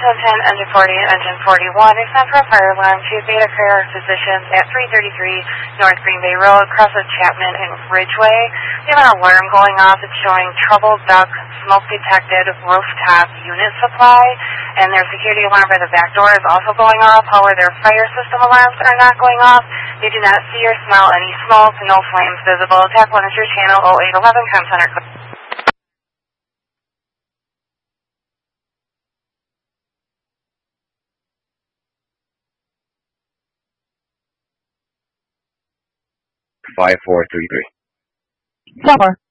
1010, engine 40, engine 41, extend for a fire alarm to Beta Care Physicians at 333 North Green Bay Road, across of Chapman and Ridgeway. We have an alarm going off. It's showing trouble duct, smoke detected, rooftop unit supply, and their security alarm by the back door is also going off. However, their fire system alarms are not going off. They do not see or smell any smoke, no flames visible. TAC 1 is your channel 0811, Com Center. 5433. Summer.